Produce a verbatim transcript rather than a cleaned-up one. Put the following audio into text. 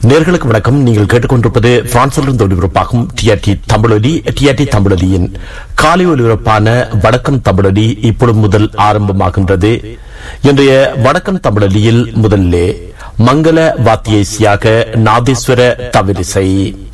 நேர்களுக்கு வணக்கம். நீங்கள் கேட்டுக்கொண்டிருப்பது பிரான்சிலிருந்து ஒலிபரப்பாகும் டிஆர்டி தமிழொலி. டிஆர்டி தமிழொலியின் காலை ஒலிபரப்பான வடக்கன் தமிழொலி இப்பொழுது முதல் ஆரம்பமாகின்றது. இன்றைய வடக்கன் தமிழொலியில் முதல்லே மங்கள வாத்திய இசையாக நாதேஸ்வர தவிரிசை.